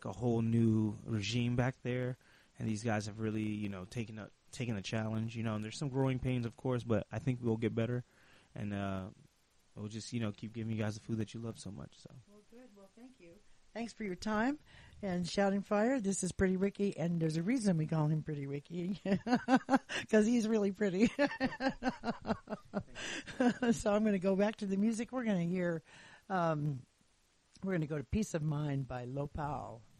like a whole new regime back there, and these guys have really, taken a challenge, and there's some growing pains, of course, but I think we'll get better, and we'll just, keep giving you guys the food that you love so much. So. Well, good. Well, thank you. Thanks for your time. And Shouting Fire, this is Pretty Ricky, and there's a reason we call him Pretty Ricky, because he's really pretty. So I'm going to go back to the music. We're going to hear, we're going to go to Peace of Mind by Lopal.